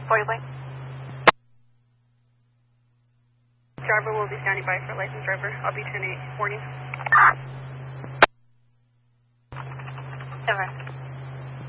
Boiling. Driver will be standing by for licensed driver. I'll be 10-8. Morning.